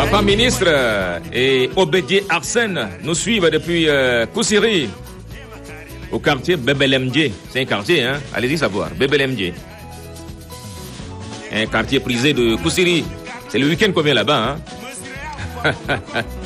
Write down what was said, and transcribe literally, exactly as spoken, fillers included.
Papa ministre et Obédié Arsène nous suivent depuis euh, Koussiri, au quartier Bebelemdje. C'est un quartier, hein? Allez-y savoir, Bebelemdje. Un quartier prisé de Koussiri. C'est le week-end qu'on vient là-bas, hein?